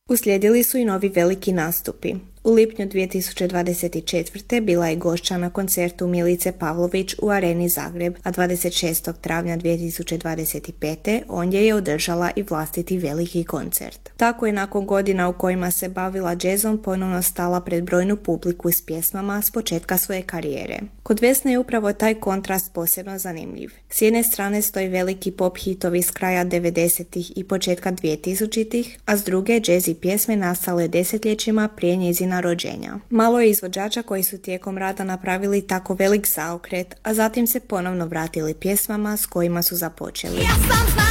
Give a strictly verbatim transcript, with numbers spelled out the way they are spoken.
Uslijedili su i novi veliki nastupi. U lipnju dvije tisuće dvadeset četvrte bila je gošća na koncertu Milice Pavlović u Areni Zagreb, a dvadeset šestog travnja dvije tisuće dvadeset pete ondje je održala i vlastiti veliki koncert. Tako je nakon godina u kojima se bavila džezom ponovno stala pred brojnu publiku s pjesmama s početka svoje karijere. Kod Vesne je upravo taj kontrast posebno zanimljiv. S jedne strane stoji veliki pop hitovi s kraja devedesetih i početka dvjetisućitih, a s druge džez i pjesme nastale desetljećima prije njezina rođenja. Malo je izvođača koji su tijekom rada napravili tako velik zaokret, a zatim se ponovno vratili pjesmama s kojima su započeli.